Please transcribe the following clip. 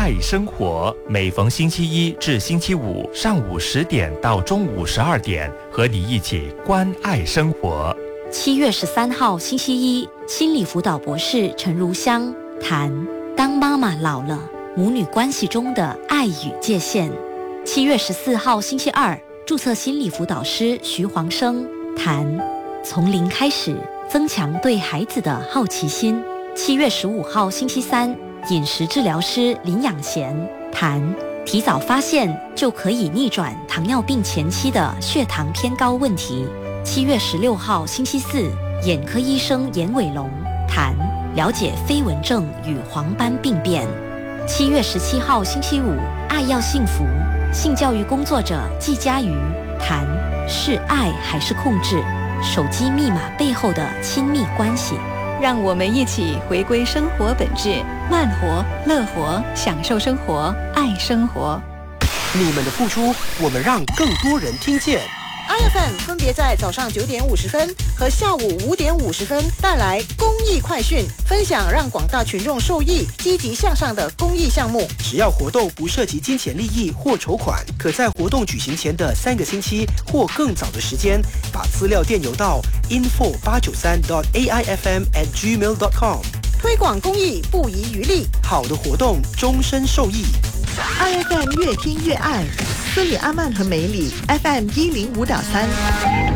爱生活，每逢星期一至星期五上午10点到中午12点，和你一起关爱生活。 7月13号星期一，心理辅导博士陈如香谈当妈妈老了，母女关系中的爱与界限。7月14号星期二，注册心理辅导师徐黄生谈从零开始，增强对孩子的好奇心。7月15号星期三，饮食治疗师林养贤谈提早发现就可以逆转糖尿病前期的血糖偏高问题。7月16号星期四，眼科医生严伟龙谈了解飞蚊症与黄斑病变。7月17号星期五，爱要幸福，性教育工作者季佳瑜谈是爱还是控制，手机密码背后的亲密关系。 让我们一起回归生活本质，慢活、乐活，享受生活，爱生活。 你们的付出，我们让更多人听见。 IFM 分别在早上9点50分和下午5点50分带来公益快讯，分享让广大群众受益、积极向上的公益项目。 只要活动不涉及金钱利益或筹款，可在活动举行前的3个星期或更早的时间，把资料电邮到 info893.aifm@gmail.com。 推广公益不遗余力， 好的活动终身受益。 IFM 越听越爱，斯里阿曼和梅里 FM 105.3。